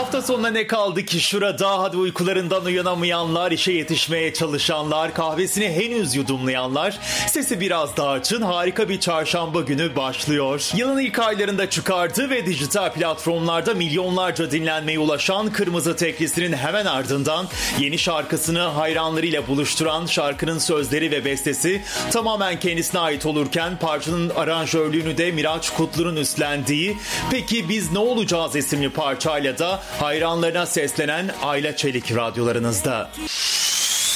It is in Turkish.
Hafta sonuna ne kaldı ki şurada? Hadi uykularından uyanamayanlar, işe yetişmeye çalışanlar, kahvesini henüz yudumlayanlar, sesi biraz daha açın. Harika bir çarşamba günü başlıyor. Yılın ilk aylarında çıkardı ve dijital platformlarda milyonlarca dinlenmeye ulaşan Kırmızı Teklisinin hemen ardından yeni şarkısını hayranlarıyla buluşturan, şarkının sözleri ve bestesi tamamen kendisine ait olurken parçanın aranjörlüğünü de Miraç Kutlu'nun üstlendiği "Peki Biz Ne Olacağız" isimli parçayla da hayranlarına seslenen Ayla Çelik radyolarınızda.